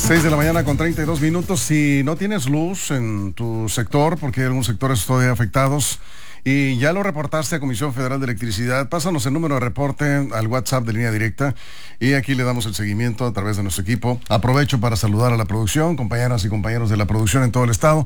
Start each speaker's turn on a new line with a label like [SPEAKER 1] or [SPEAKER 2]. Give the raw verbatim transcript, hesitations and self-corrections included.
[SPEAKER 1] seis de la mañana con treinta y dos minutos. Si no tienes luz en tu sector, porque hay algunos sectores todavía afectados, y ya lo reportaste a Comisión Federal de Electricidad, pásanos el número de reporte al WhatsApp de línea directa y aquí le damos el seguimiento a través de nuestro equipo. Aprovecho para saludar a la producción, compañeras y compañeros de la producción en todo el estado.